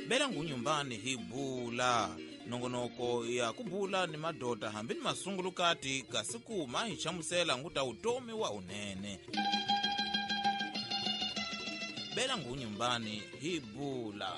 bela ngunyumbani hibula nongonoko ya kubula ni madota hambi ni masungulukati kasikuma hichamusela nguta utomi wa unene bela ngunyumbani hibula.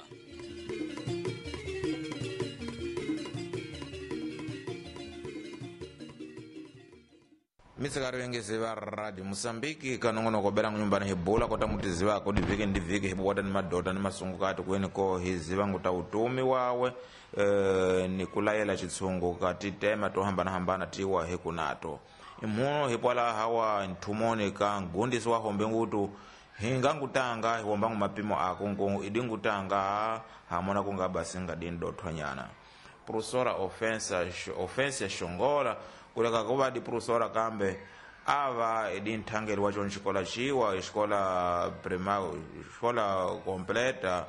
Misikari wengi ziva radio Musambiki kanongonoko bela ngunyumbani hibula kota mutiziva kodi vike ndivike hibuwata ni madota ni masungukati kweni ko hiziva nguta utomi wawe ni kulayela chitsungu kati tema tohambana tiwa hekunato imuno hipwala hawa ntumoni ka ngundisi wa hombe ngutu hinga ngutanga hiwombangu mapimo akungu idi ngutanga hamona kunga basinga dindo thonyana professora offense shongola kuleka kuba di professora kambe ava idi nthangeli wacho nchikola chiwa iskola primario iskola completa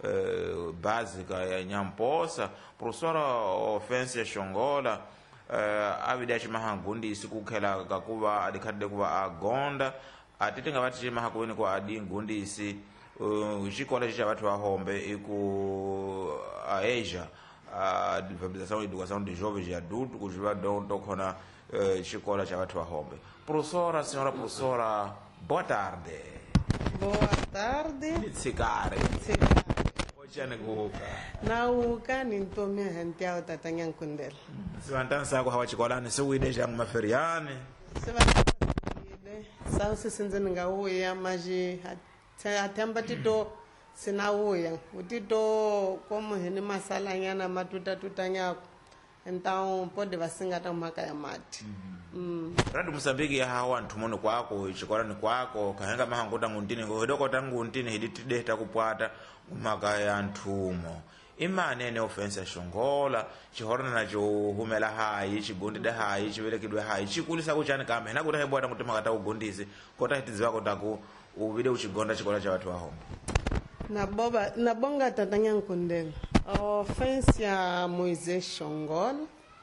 básica ya Nyamposa professora offense shongola avidachi mahangundi isikukhela kakuba adikhadde kuba agonda atitenga bati mahakweni kwa adi ngundi isi chikola cha watu wahombe iku Asia alfabetização e educação de jovens e adultos kujiba tokona chikola cha watu wahombe. Professora, senhora professora, boa tarde. Boa tarde. Tsikare. Ochane kuhuka. Na uka ni ntomi hantia utatanya nkundela. Siwantana sako hawa chikolani siwide jangu maferiane. Siwantana sao sisinze nga uya maji atamba tito sina uya utito como hene masala nyana matuta tutanya então pode vasingata mhaka ya mati. Radio Musambiki ya hawa ntumono kwako chikolani kwako kahenga mahanguta nguntini ngohedoko tangu nguntini hiditideta kupwata mhaka ya ntumo imane ne offense shongola chihorana nacho humela hayi chigondide hayi chivelekidwe hayi chikulisa kuchani kambe na kuti hebwata kuti makata ugondisi kota hitiziwa kotaku uvide uchigonda chikola cha watu wahombe nabonga tatanya nkundela offense ya Moisés Shongola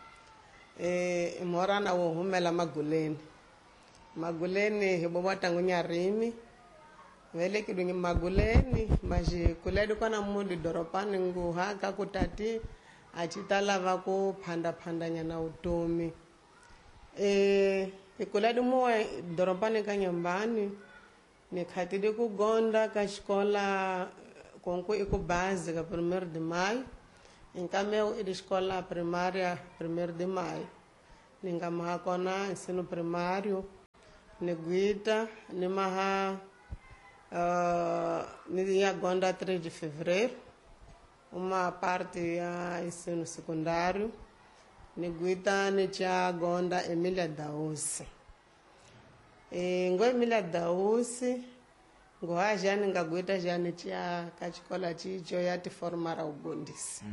morana wo humela maguleni hibobata ngunyarimi velekidwe maguleni maji kuledi kwana mundi doropani nguhaka kutati achitalava ku phanda nyana utomi kuledi muwe doropani kanyambani nikhatidi ku gonda ka xikola konku iku base ka 1 de maio inkameu idi xikola primária 1 de maio ningamaha kona ensino primário niguita nimaha ni gonda 3 de fevereiro uma parte ya ensino secundário niguita ni cha gonda Emília Dausi ngo Emília Dausi ngo ajani ngaguita jani cha kachikola chicho yati formara ugondisi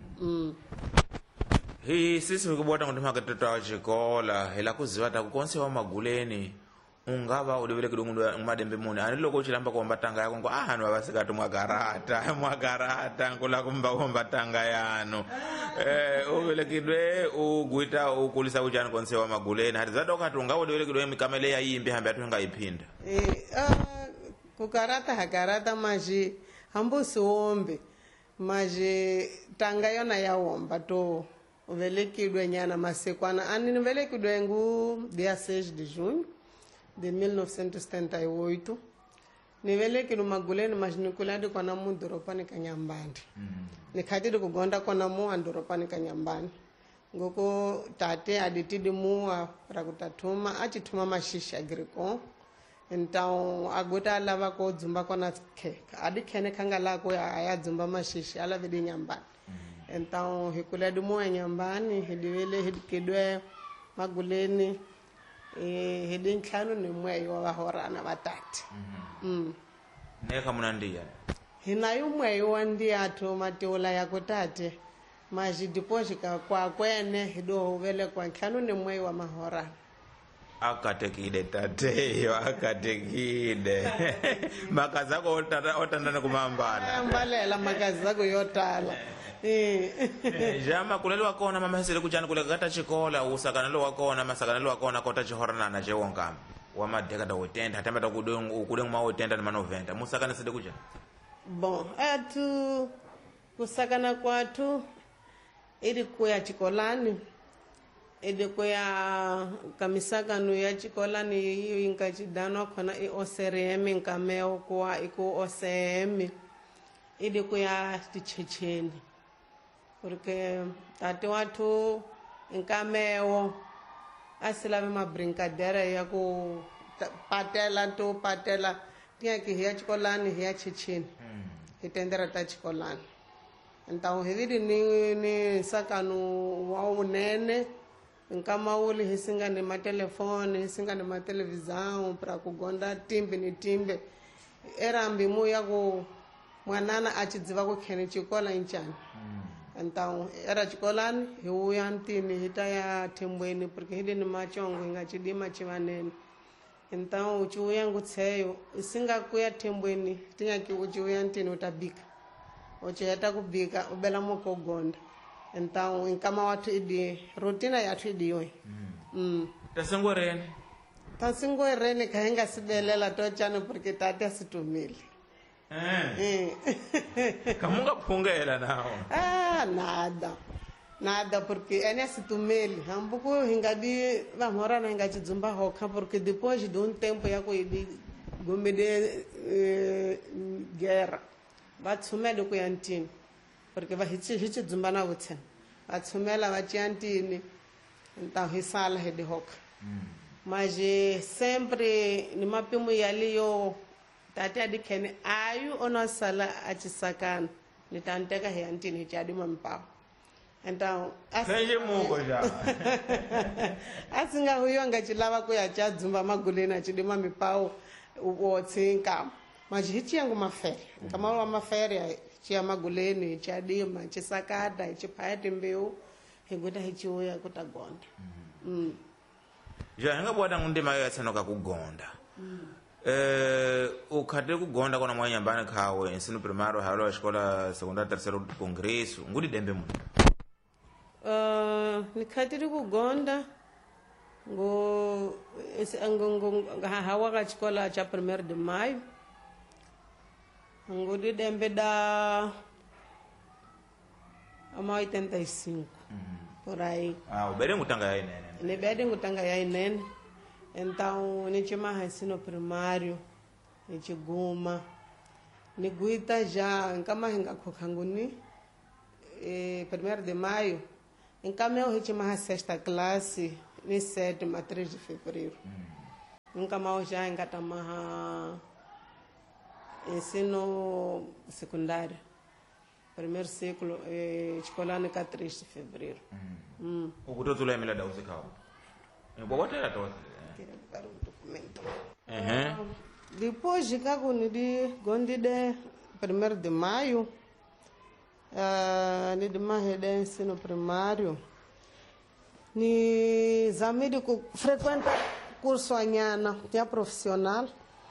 hii sisi vikubota kuti makatota wa chikola hela kuziwata kukonse wa maguleni ungava udivile kidungu madembe mune aniloko chilamba kuomba tanga yako ngo hanu wabasikatu mwagarata ngula kumba tanga yano uvile kidwe uguita ukulisa uchani konse wa maguleni hati zadoka tunga udivile kidwe mikamele ya hii hambi atu nga ipinda kukarata hakarata maji hambusi ombe maji tanga yona ya omba to uvelekidwe nyana masekwana anini uvelekidwe ngu dia 6 de junho de 1978 nivelekidwe maguleni maji nikuladi kwa namu doropani kanyambani nikhatidi kugonda kwa namu andoropani kanyambani ngoko tate aditidi muwa rakutatuma achituma mashisha agricon então agota lava ko dzumba kona kheka adikhene khanga lako ya dzumba mashishi ala vidi nyambani então hikula dumo nyambani hidivele hidikidwe maguleni hidin khanu ni mweyo wa horana batati neka munandia hinayo mweyo wandia to mateola yakotate maji deposit kwa kwene hido vele kwa khanu ni mweyo wa mahorana akatekide tateyo akatekide makazi zako otandana kumambala ambalela makazi zako yotala jama kulelo wakona mama hesele kuchana kule kata chikola usakanelo wakona masakanelo wakona kota chihorana na chewongam wamadeka da wetenda hatamata kudeng ma wetenda na manoventa musakana sede kuchana bon atu kusakana kwathu ili kuya chikolani ili kuya kamisakano ya chikolani hiyo inkachidanwa khona i-OCRM nkameo kuwa iku OCM ili kuya tichecheni porque tate wathu nkameo asilave mabrinkadera ya ku patela tiaki hiya chikolani hiya checheni hitendera ta chikolani então hividi ni sakano wa unene nkamauli hisinga ni matelefone hisinga ni matelevisão para kugonda timbe ni timbe erambi mu ya ku mwanana achidziva ku khene chikola inchani então era chikolani hiuya ntini hita ya thembweni porque hidi ni machongo ingachidima chivanene então uchiuya ngutseyo isinga kuya thembweni tinyaki uchiuya ntini utabika uchiheta kubika ubela moko gonda então inkama wathu idi rotina yathu idiyo tasingoreni kahenga sibelela tochane porque tate asitumile kamunga phungela nawo nada porque ene asitumile hambuku hingadi vamhorana hingachidzumba hokha porque depois de um tempo yako idi gomede guerra vatsumele kuya ntini porque hichidzumba na vutsena vatsumela vachiya ntini então hisala hedi hoka mas sempre ni mapimu yaliyo tate adikhene ayu onosala achisakana nitanteka hiya ntini hichiadima mpawo então senje muko ja asinga huyo ngachilava kuya chadzumba maguleni achidima mipawo wotsinka mas hichiyangu mafere nkamawa mafere chiya maguleni hichiadima chisakata hichipaya timbeu higuta hichiuya kutagonda ja hingabwata ngundima yatsanoka kugonda ukhate kugonda kona mwanyambani khawe ensino primário halo escola secundária terceiro congresso ngudi dembe muno nikhatiri kugonda hawa ka chikola cha 1 de maio ngudi dembe da ama 85 por aí ubere ngutanga ya inene ni bede ngutanga ya inene então nichimaha ensino primário nichiguma niguita já nkama hingakhokanguni 1 de maio encaminhou a sexta classe ni 7 a 3 de fevereiro encaminhou já engatamaha ensino secundário primeiro ciclo escolar ni 3 de fevereiro ukutozula imela da uzikawo bobotela toze depois de caguni de gondi de 1 de maio ni de mahede ensino primário ni zamidi ku frequenta curso anyana ya profissional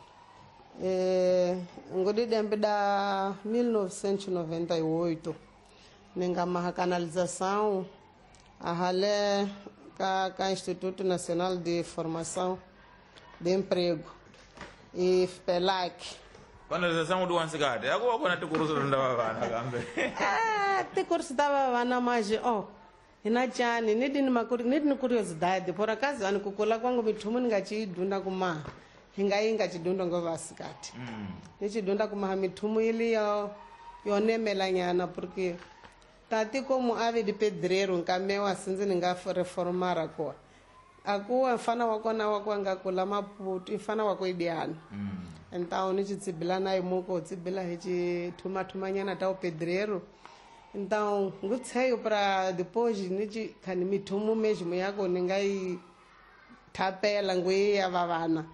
ngodi dembe da 1998 ninga maha canalização a halé ka Instituto Nacional de Formação de Emprego e FPELAC canalização do ansigade agora quando te curso ndava vana kambe te curso dava vana mas ina chani nidini curiosidade por acaso ani kukula kwangu mithumu ningachidunda kumaha hingainga chidunda ngovasikati nichidunda kumaha mithumu ili yonemela nyana porque tati como ave de pedreiro nkamewa sinzi ninga reformara kwa akuwa mfana wakona wakwa ngakula maputu mfana wako idiana então nichitsibila naye muko tsibila hichithuma nyana ta pedreiro então ngutseyo para depois nichi khani mithumu mesmo yako ningai thapela nguiya vavana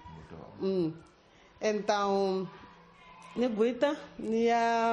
então niguita ni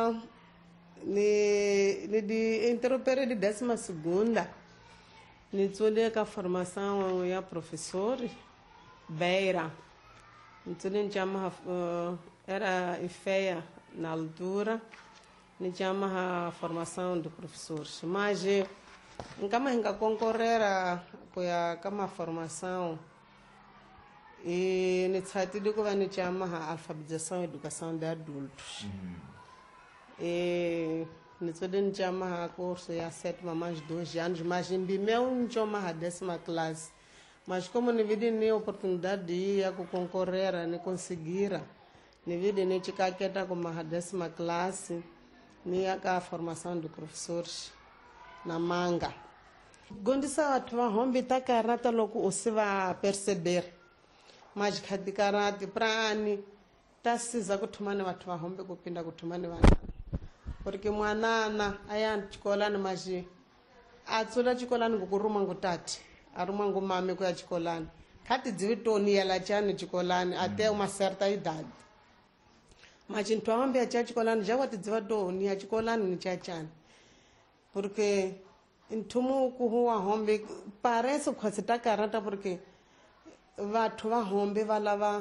de interromper de 12ª ni tsole ka formação ya professor Beira então ni chama era IFEA na altura ni chama a formação de professores mas nkama hinga concorrera kuya kama formação e ni tsatidi ku va ni chama a alfabetização e educação de adultos ni tsode ni tinha amarrar curso ya sétima mais 2 anos, mas em Bimeu não tinha amarrar 10ª classe. Mas como ni vidi ni oportunidade de ir a concorrer, ni conseguir, ni vidi ni tinha que estar com amarrar 10ª classe, ni a formação de professores na Manga. Gondisa watu wa hombi takarata loku usiva perceber. Mas khati karati prani tasiza kuthumana watu wa hombi kupinda kuthumana vanana. Porque mwanana aya chikolani maji atsula chikolani kukuruma ngutati aruma ngumame kuya chikolani khati dziwitoni yala chani chikolani ate uma certa idade. Maji ntwa hombi ya chikolani jawa tidziwa toni ya chikolani ni chachani. Porque ntumu kuhuwa hombe parece kwasita karata porque vatu va hombe valava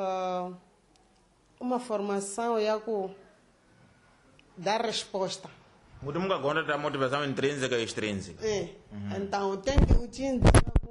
uma formação ya ku dar resposta. Muito mukagonda ta motivação intrínseca e extrínseca. Então tem que o tinha com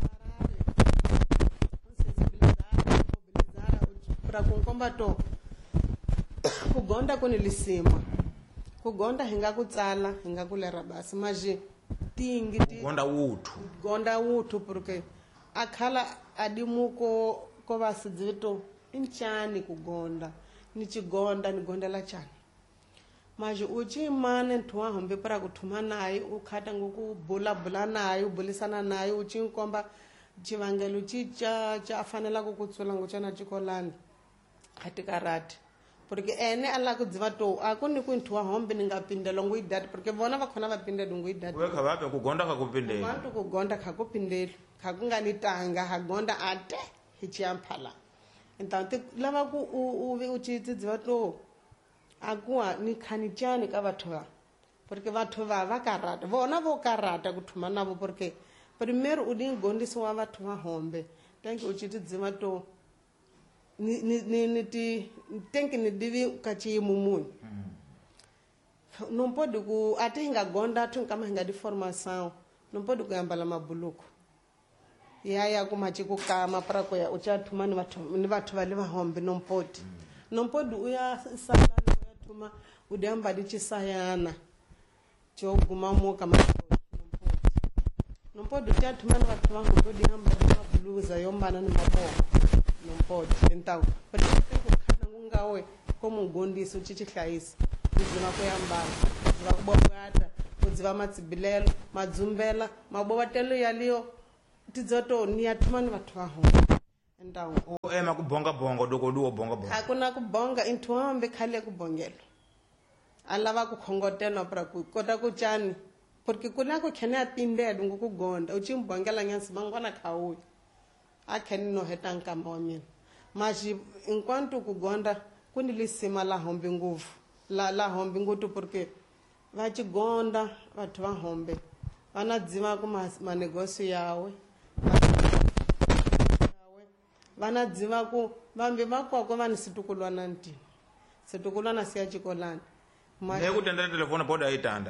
sensibilizar para com combato kugonda kuni lisima kugonda hinga kutsala hinga kulera basi maji tingi gonda wutu porque akhala adimuko ko vasidzito inchani kugonda ni chigonda ni gondela chani maji uchi mane ntwa hombe para kuthuma naye ukhata ngokubula naye ubulisana naye uchi nkomba chivangelo chicha chafanela kukutsula ngochana chikolani khati karati porque ene alla kudziva to akuni kuntwa hombe ningapindela ngoidati porque vona vakhona vapindela ngoidati we khavape kugonda khakupindela vantu kugonda khakupindela khakungani tanga hagonda ate hichiamphala então lava ku uve uchidziva to akuwa ni khani chani ka vathu va porque vathu va karata vona vo karata kuthuma navo porque primeiro u dingondisi wa vathu va hombe tanki uchidziva to ni tenki ni divi kachimu munhu não pode ku ate hinga gonda tu kama hinga di formação não pode ku ambala mabuluku ya ku machiku kama para ku ya ucha thuma ni vathu vale va hombe não pode uya sala uya thuma udamba di chisayana cho guma mo kama não pode ucha thuma ni vathu va hombe di ambala mabuluza yombana ni maboko não pode então porque tem que cada ngawe como gondiso chichihlayisa udziva kuyambala udziva kubobata udziva madzibilelo madzumbela mabobatelo yaliyo tidziva to niyathuma ni vathu va hombe então ema kubonga bongo doko duo bonga bongo hakuna kubonga inthu hombe khale kubongelo alava kukhongotelwa para kota kuchani porque kuna ku khene atindelo ngokugonda uchimbongela nyansi mangwana khawuya akheni no heta nkama wa mina mas enquanto kugonda kunilisima la hombe nguvu la hombe ngutu porque va chigonda vathu va hombe vana dziva ku manegosio yawe vana dziva ku vambe vakwako vani situkulwana ntini situkulwana siya chikolani ne kutendela telefoni pode ayitanda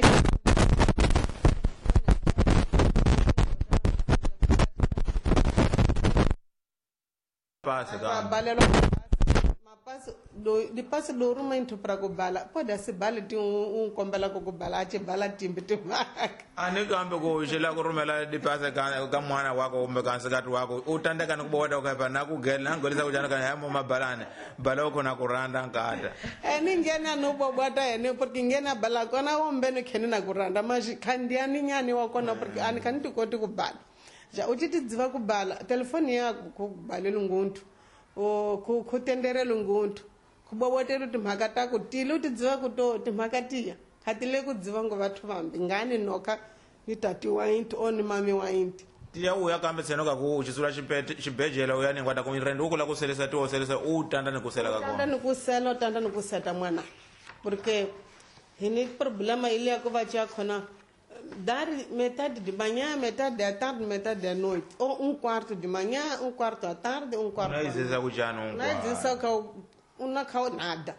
balelo mapasi dipasi loruma intho para kubala pode asibale ti unkombela kukubala ache bala timbi timaka ani kambe ko shela kurumela dipasi ka mwana wako kumbe kansikati wako utandeka nikuboda ukaipa nakugela ngolisa kujana kana hamo mabalane bala uko na kuranda nkata eni ngena nobobwata ene porque ngena bala kona ombene khene na kuranda maji khandiani nyani wakona porque ani kanti koti kubala ja uchitidziva kubala telefoni yako kubalelo nguntu kutenderelo nguntu kubobotelo timhaka tako tile utidziva kuto timhaka tiya khatile kudziva ngo vathu vambi ngani noka ni tati wa inti oni mami wa inti tiya uya kambe tseno ka ku uchisula xibejela uya ni ngwata ku rende ukula ku selesa to selesa utanda ni kusela ka kona tanda ni kuseta mwana porque hini problema ile yako vacha khona dar metade de manhã, metade da tarde, metade da noite. Ou quarto de manhã, quarto à tarde, quarto à noite. Não existe o jano. Não existe o nada.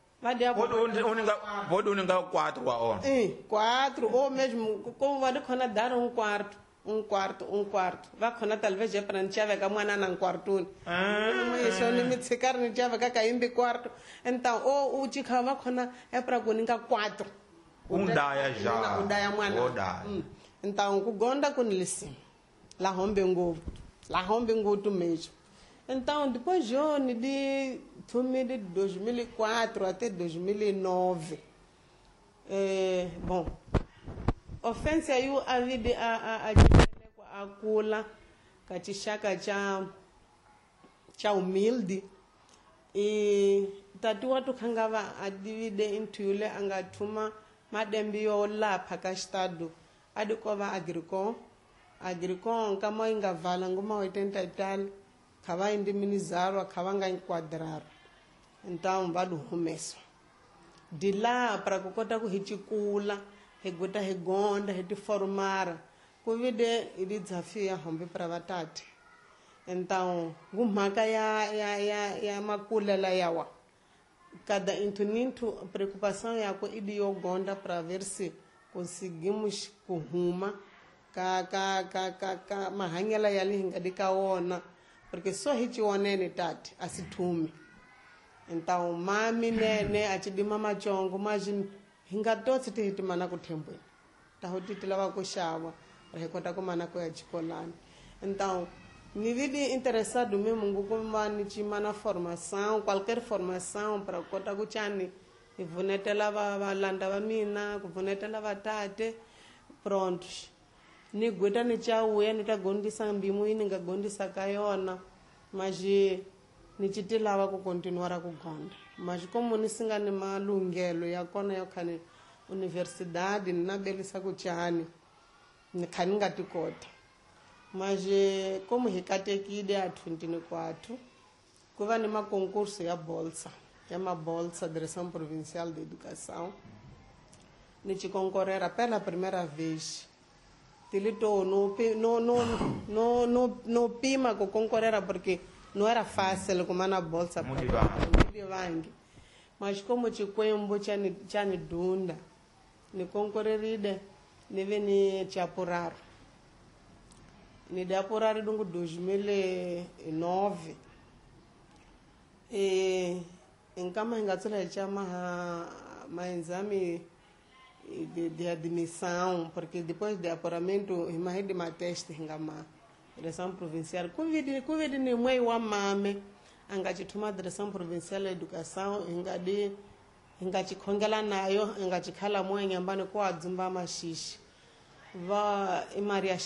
Pode uninga 4 a hora. 4 ou mesmo como vai dar quarto. Vai quando talvez é para não tiver que amanhã não quarto. Isso não me secar não tiver que cair quarto. Então ou o chica vai quando é para uninga 4. Undaya já. Undaya mwana. Odaya. Então, kugonda kunilisi. La hombe ngutu mesmo. Então, depois de 2004 até 2009, bom, ofensa aí a vida a kula, kachishaka cha humilde, e tatu watu kangava adivide into yule angatuma madembi yo lapha ka estado adikova agricon kama ingavala nguma oitenta ital khava indiminizarwa khava nga enquadrar então vado humeso de lá para kukota ku hichikula hegota hegonda heti formara kuvide ili desafio hombe para vatate então ngumhaka ya makulela yawa cada intuninto preocupação yako idi yogonda para ver se conseguimos kuhuma ka mahanyela yali hingadika wona porque só hiti wonene tati asithume então mami nene achidima machongo majin hingatotsi tihiti mana kuthembweni tahoti lava ku xava hi kota ku mana ku ya chikolani então me vi interessado mesmo ngukuma ni chimana formação qualquer formação para kota ku chani ivunetela valanda va mina kuvunetela vatate prontos ni gweta ni chauya ni ta gondisa mbimu ini nga gondisa ka yona mas ni chiti lava ku continuara ku gonda mas como ni singa ni malungelo ya kona yo khani universidade na belisa ku chani ni khani nga tikota mas como hikatekide a 24 kuva ni concurso ya bolsa é uma bolsa direção provincial de educação ni te concorrera pela primeira vez tilito no pima com concorrera porque não era fácil como na bolsa muito vangue mas como te coembo chani dunda ni concorreride ni veni te apurar ni de apurar dungu 2009 em kama hingatsula chama exame de admissão porque depois de apuramento imagem de uma teste hingama direção provincial covid ni mwei wa mame angachituma direção provincial de educação hingachikhongela nayo ingachikhala moya nyambani ko adzumba mashishi va Maria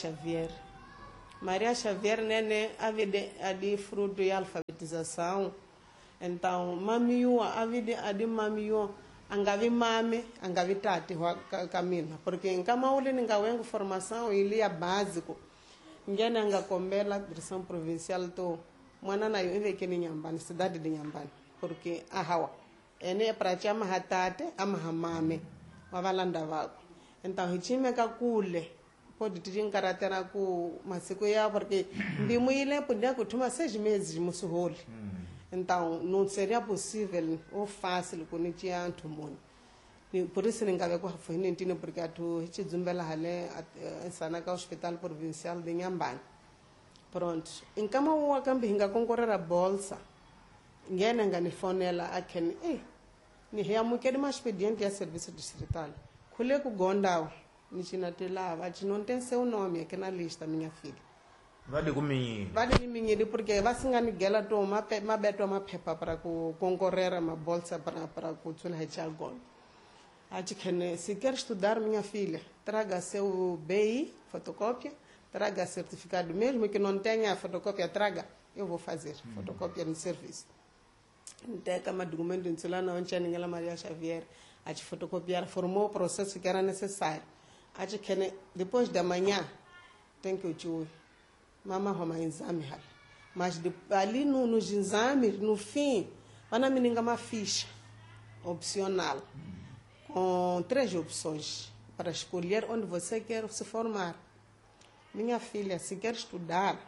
Xavier nene avide adi fruto ya alfabetização então mamiwa avide adi mamiwa angavi mame angavi tati kamina porque kama ule ningawengu formação ili ya básico ngene angakombela direção provincial to mwana nayo ivekeni nyambani cidade de nyambani porque ahawa ene para chama hatate ama hamame wavalanda vako então hichime kakule pode tinkaratera ku masiku ya porque ndimuile podia kutuma 6 meses musuholi então não seria possível ou fácil kunitia antumoni por isso ningabe ku hafuni ntino porque atu hichizumbela hale sana ka hospital provincial de Nhambane pronto inkama wa kambi hinga konkorera bolsa ngene nganifonela aken ni heyamukedi ma expediente ya serviço distrital kule ku gondawo ni chinatelava não tem seu nome aqui na lista minha filha vale kuminyidi porque vasinganigela to mabeto maphepha para ku concorrer ma bolsa para ku tsula hechagon achikene se quer estudar minha filha traga seu BI fotocópia traga certificado mesmo que não tenha fotocópia traga eu vou fazer fotocópia no serviço então kama documento tsula na onchaninga Maria Xavier achi fotocopiar formou o processo que era necessário achikene depois da manhã tem que o mama homa exame hali mas ali nos exames no fim vana meninga uma ficha opcional com 3 opções para escolher onde você quer se formar. Minha filha, se quer estudar,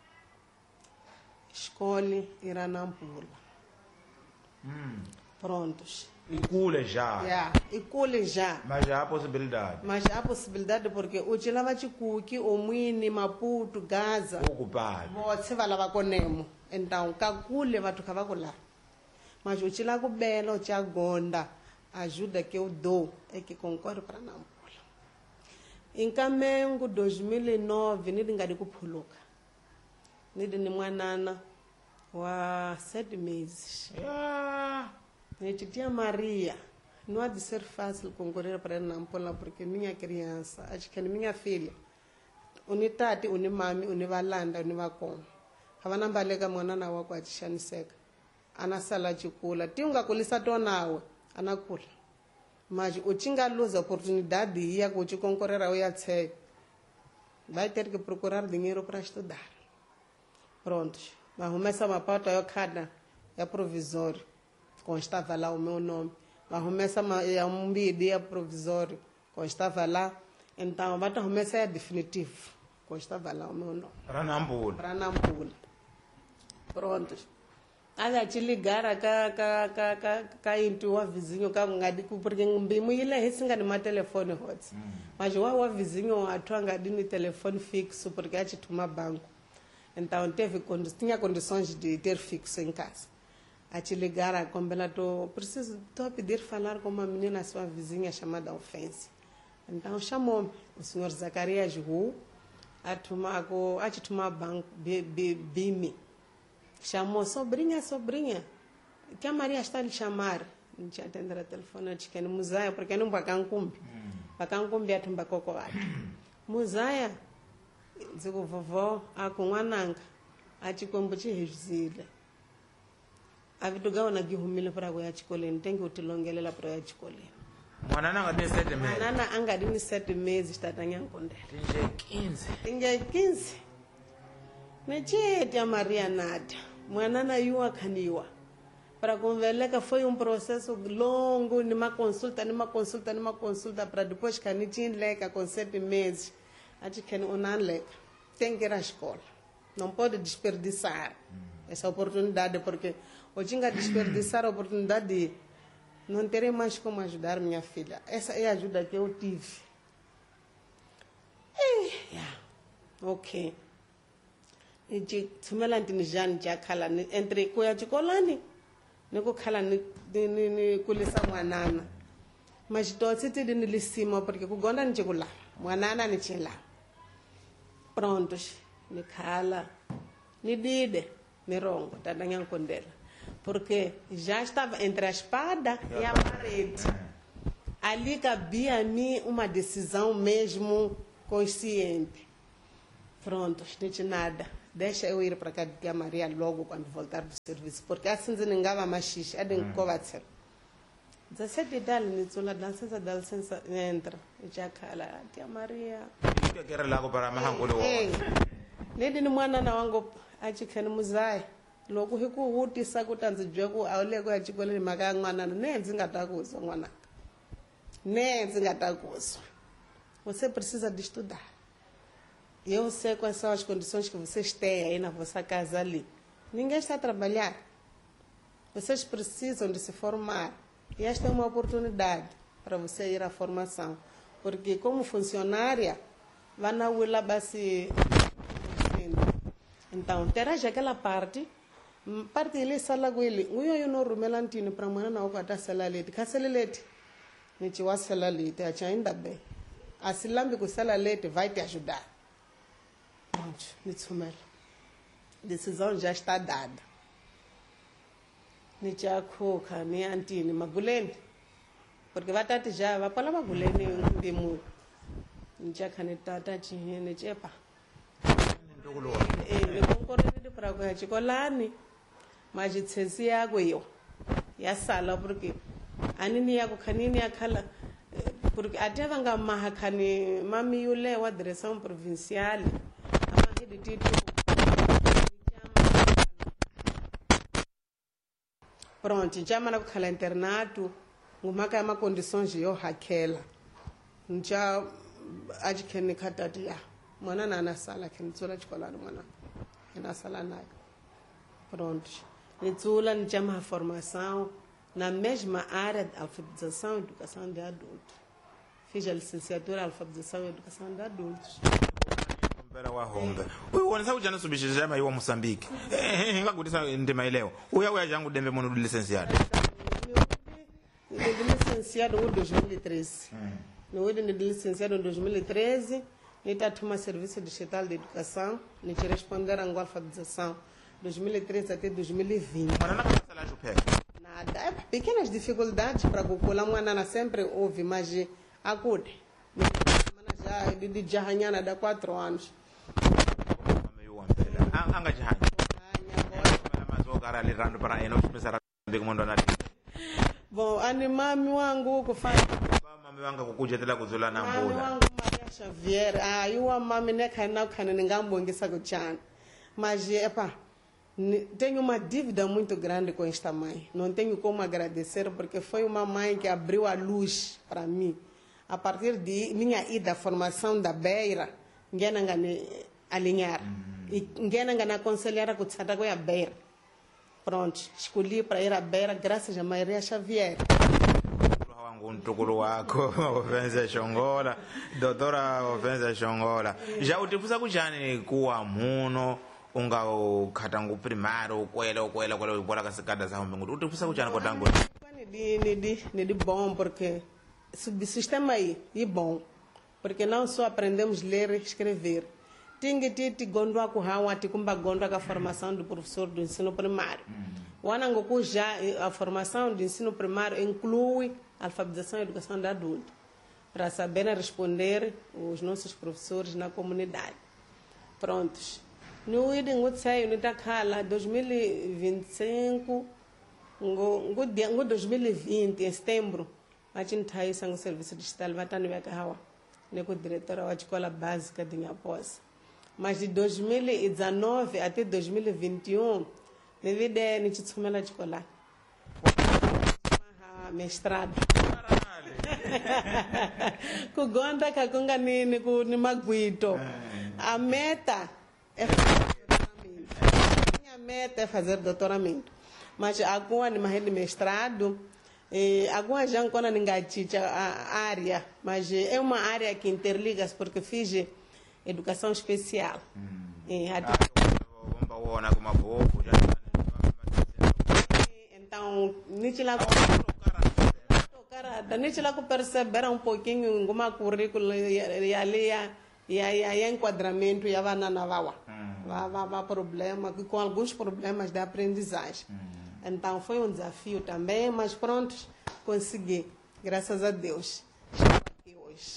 escolhe Iranampula. Prontos. E cule já. E cule já. Mas já há possibilidade. Mas há possibilidade porque o Chilava Chikuki, o Mwini, Maputo, Gaza. Ocupado. Você vai lavar com Nemo. Então, Kakule vai tocar lá. Mas o Chilava Belo, o Chagonda, a ajuda que eu dou é que concorre para Nampula. Em Camengo, 2009, nidingadi kuphuluka. Nidini mwanana wa 7 meses. Tia Maria, não há de ser fácil concorrer para Nampula, porque minha criança, acho que é minha filha, unitati, unimami, univalanda, univakoma. Havana mbalega mwanana wako achishaniseka. Anasala chikula. Tiunga kulisa tonawe, anakula. Mas uchinga lose oportunidade ya concorrer ao IATSE. Vai ter que procurar dinheiro para estudar. Prontos. Mas começa uma pauta eu cada é provisório. Constava lá o meu nome. Mas começa um dia provisório. Constava lá. Então, vai começar é definitivo. Constava lá o meu nome. Para Nampula. Para Nampula. Prontos. Aga te ligar ka into wa vizinho ka ngadi ku porque mbimo ile hisinga ni telefone hot. Mas wa vizinho atwa ngadi ni telefone fixo porque a te toma banco. Então tinha condições de ter fixo em casa. A te ligar a combela tô pedir falar com uma menina sua vizinha chamada Ofense. Então chamou o senhor Zacarias Hu a te tomar banco bimi. Chamou, sobrinha, que a Maria está a lhe chamar. Não tinha atender a telefone, eu disse que no museu, porque não vai cancumbi. Vai cancumbi a tumba cocoado. Museu, digo, vovó, a com ananga, a te combuti regizile. A vidugao na gihumile para a chicolene, tem que utilongele lá para a chicolene. Mwanana anga 7 meses. Mwanana anga 7 meses, está tanhando com dela. Tinha 15. Meche tia Maria nada. Mwanana yua kaniwa. Para conveleka foi processo longo, numa consulta para depois que a gente leca com 7 meses. A gente quer leca. Tem que ir à escola. Não pode desperdiçar essa oportunidade, porque hoje desperdiçar a oportunidade, não terei mais como ajudar minha filha. Essa é a ajuda que eu tive. Ok. Nji tumela ndinijani jakhala entre kuya chikolani nikukhala ni kulisa mwanana machitotsi tidi nilisimo porque kugonda nichikula mwanana nichila prontos nikhala nidide mirongo tadanyankondela porque já estava entre a espada e a parede. Ali cabia a mim uma decisão mesmo consciente. Prontos, não tinha nada. Deixa eu ir para cá de a Maria logo quando voltar do serviço. Porque assim se ninguém mais xixi, é de covacer. 17 de dá licença, entra. E já cala, tia Maria. que era lago para mahangolo. Nedi ni mwana na wangu achikani muzai. Loku hiku uti sakutanzi jweku awuleko achikole maka mwana nenzi ngatakuzo mwana. Nenzi ngatakuzo. Você precisa de estudar. Eu sei quais são as condições que vocês têm aí na vossa casa ali. Ninguém está a trabalhar. Vocês precisam de se formar. E esta é uma oportunidade para você ir à formação. Porque como funcionária, vai na Willa Bassi. Então, terá já aquela parte ele sala gwele. Uyo no rumelantini para mwana na okata salalete. Kasalelete. Nichi wa salalete acha ainda bem. Asilambi ku salalete vai te ajudar. Pronto, nitsumela. Decisão já está dada. Nichakuka ni antini maguleni. Porque batati já vai para maguleni ndimu. Nichakane tata chihene chepa. Konkorere para kwa chikolani. Majitsensi yako yo. Yasala porque anini yako kanini yakhala porque ateva nga mahakani mami yule wa direção provincial ama editito pronto chama na kukhala internato ngumaka ama condições yo hakela nja ajikeni khatati ya mwana na sala kenitsula chikolani mwana ena sala nayo pronto nitsula nchama formação na mesma área de alfabetização e educação de adultos. Fiz a licenciatura em alfabetização e educação de adultos. Mpera wa hombe. Uyu wonesa ujana subishije jama iwa Mozambique. Ngakudisa ndima ileo. Uya jangu dembe mono licenciado. licenciado em 2013. No de licenciado em 2013, eu tomei serviço digital de educação, eu te responder a alfabetização 2013 até 2020. Mas não é salário pega. Nada, é pequenas dificuldades para calcular, uma sempre houve, mas acude. Já de Jahanhana dá 4 anos. Anga Jahanha. Mas o cara lirando para aí, não precisa saber como andar. Bom, animami wangu kufanya Mami wanga kukujetela kuzula na mami mbula. wangu Maria Xavier, iwa mami nekhana ningambongisa kuchana. Mas epa, tenho uma dívida muito grande com esta mãe. Não tenho como agradecer porque foi uma mãe que abriu a luz para mim. A partir de minha ida à formação da Beira, ninguém me alinhar. E ninguém me aconselhar a kutsata com a Beira. Pronto, escolhi para ir à Beira graças a Maria Xavier. Wangu ntukulu wako Ofensa Shongola, doutora Ofensa Shongola. Já utifusa kuchani kuwa muno unga ukhatangu primário ukwela ubola kasikada za hombe nguti utifusa kuchani kotangu. Ni bom porque o sistema aí é bom, porque não só aprendemos a ler e escrever. Tinha que gondwa com hawa tikumba gondwa com a formação do professor do ensino primário. Wanangoku já a formação do ensino primário inclui a alfabetização e educação de adulto, para saberem responder os nossos professores na comunidade. Prontos. No item Utsai, no Takala, 2025, em 2020, em setembro, a gente está aí no serviço digital, vai estar no Bekahawa, com diretora da escola básica de Nhaposa. Mas de 2019 até 2021, minha vida é a escola. Mestrado. Kugonda kakunga nini ni maguito. A meta é fazer doutoramento. Minha meta é fazer doutoramento. Mas agora ni maheli mestrado, agora já quando ninguém a área, mas é uma área que interliga porque fiz educação especial. Então, nitila ku perceber um pouquinho alguma currículo e ali e enquadramento e a na vawa. Vai problema com alguns problemas de aprendizagem. Então foi um desafio também, mas pronto, consegui, graças a Deus. Estou aqui hoje.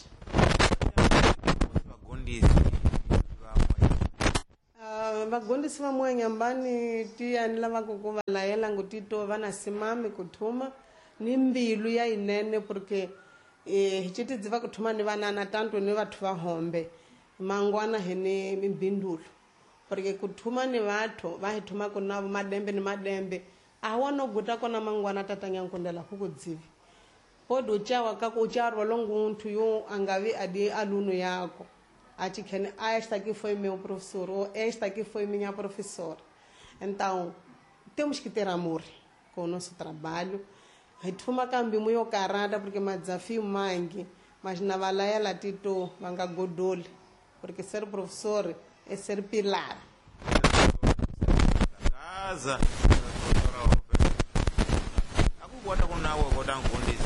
Bagundi sima mwanyambani tia nilava kukuvala yela ngutito vana simami kutuma ni mbilu ya inene porque chiti dziva kutuma ni vanana tanto ni vathu va hombe mangwana hene mbindulo porque kutuma ni vathu va hituma kunavo madembe ni madembe awano guta kona mangwana tatanya nkundela kukudzivi podo uchawa kako ucharwa longu mtu yo angavi adi aluno yako ati que esta aqui foi meu professor ou esta aqui foi minha professora. Então, temos que ter amor com o nosso trabalho. Retuma cambi muito carada porque é desafio mangue, mas na valaela tito vanga godole, porque ser professor é ser pilar. Casa. Aku kuata kunawe kodang kondisi.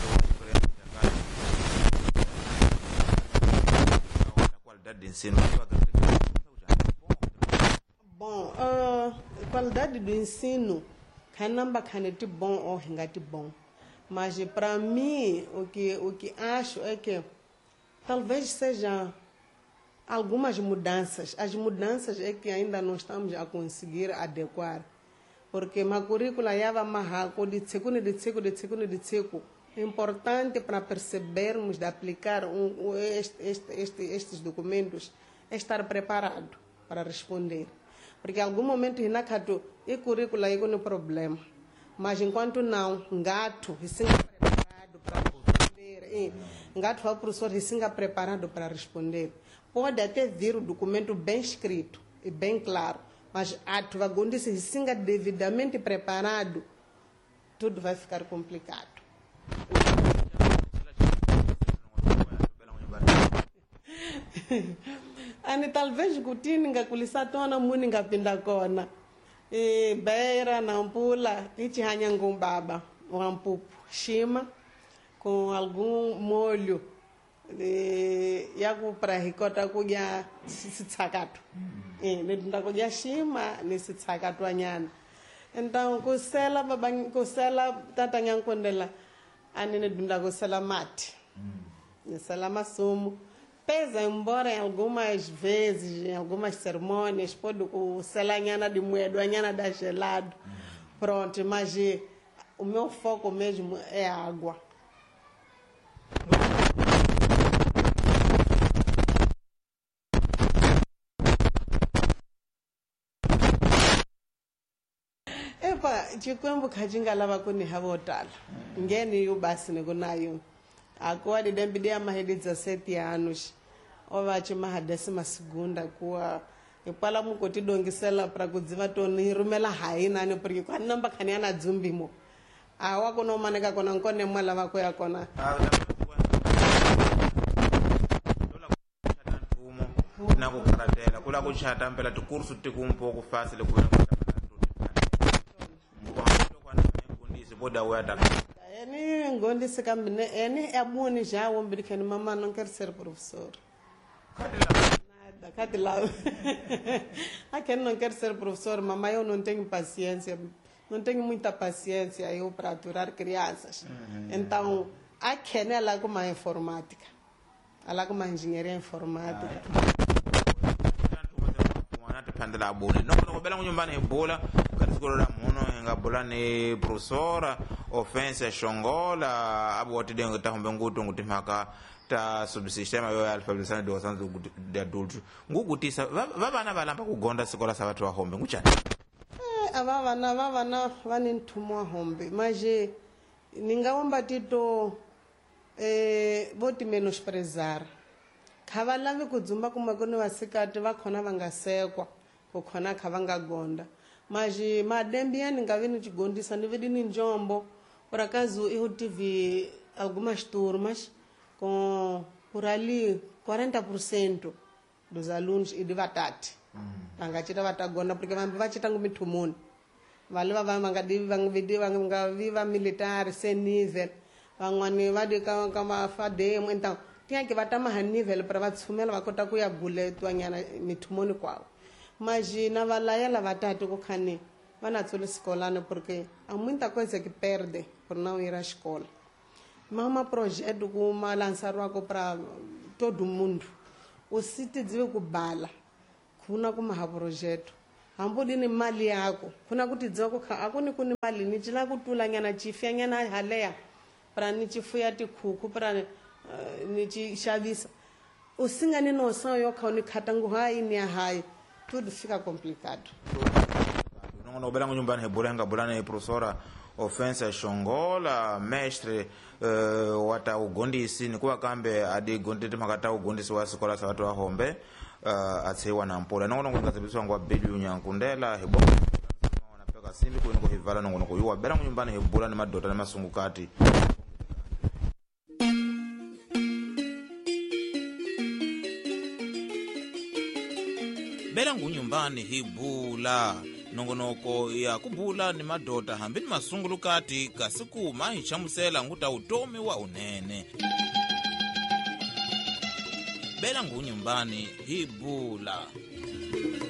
Bom, qualidade do ensino canamba canete bom ou engate bom, mas para mim o que acho é que talvez seja algumas mudanças. As mudanças é que ainda não estamos a conseguir adequar, porque a currícula já vai amarrar com de seco. É importante para percebermos de aplicar estes documentos é estar preparado para responder. Porque em algum momento e currículo aí não é problema. Mas enquanto não, gato, recém preparado para responder. Gato vai professor recém preparado para responder. Pode até vir o documento bem escrito e bem claro, mas ato vai se recém devidamente preparado, tudo vai ficar complicado. Ani talvez kutini ngakulisa tona muni ngapinda kona Beira na Mpula ichi hanya ngumbaba wampupu shima com algum molho yaku para ricota kuja sitsakato nidunda kuja shima ni sitsakato anyana. Então kusela tata nyankondela ani nidunda kusela mate nisela masumo pesa, embora em algumas vezes, em algumas cerimônias, pode kusela anyana de moedo, anyana da gelado, pronto, mas o meu foco mesmo é a água. Chikwembu kajinga lava kuni havotala ngeni yu basi nikunayo akuwa didembidia mahedi 17 anos ova chimahadesi masigunda kuwa ipala mukoti dongisela para kudziva toni rumela haina ni porque kwa namba kani ana dzumbimo awa kuno maneka kona nkone mwala vako ya kona na kukaratela kula kuchata mpela tikursu tikumpo kufasile kuwena boda wada eni ngondi sekambine eni abuni jawo mbirikeni mama não quer ser professor nada cadê aqui não quer ser professor, mamãe eu não tenho paciência, não tenho muita paciência eu para aturar crianças. Então aqui ela com uma informática, ela com uma engenharia informática. Pandela bone no bela nyumbani ebola katikolola muno ngabola ni professora offense shongola aboti dengo tahombe ngutu ngutimaka ta subsistema yo alphabetization de wasanzu de adults ngukutisa vavana valamba kugonda sikola sa vatu vahombe nguchani avavana vani ntumo wa hombe mas ningaomba tito voti menosprezar khavalavi kudzumba kumakoni vasikati vakhona vangasekwa kukhona khavangagonda mas madembe yani ngavini chigondisa nividini njombo por acaso eu tive algumas turmas com por ali 40% dos alunos e de vatati vangachita vatagonda porque vambi vachita ngumitumuni vale vangaviva militar sem nível van'wani vadi kama fademo então tinha que vatar mais nível para vatsumela vakota kuya buletwa nyana mitumoni kwao mas na valayela vatati kukhani vanatsoli escolana porque há muita coisa que perde por não ir à escola. Mas projeto kuma lançarwako para todo mundo o site dzive kubala kuna kuma ha projeto hambodini mali yako kuna kuti dziva kukha akuni kuni mali ni chila kutula nyana chifya nyana haleya para ni chifuya tikhuku para ni chishavisa usingani noção yo khauni khatangu hai ni hai tudo fica complicado. Não bela nyumbani hebolenga bolana e professora offense shongola mestre wata ugondisi nikuwa kambe adi gondete makata ugondisi wa sikola sa watu wa hombe atsewa na mpola nongo ngazibiswa ngwa bedu nyankundela hebonga wanapeka simbi ko hivala nongo ko yuwa bela nyumbani hebola ni madota na masungukati bela nyumbani hibula nongonoko ya kubula ni madota hambi ni masungulukati kasikuma hichamusela nguta utomi wa unene bela nyumbani hibula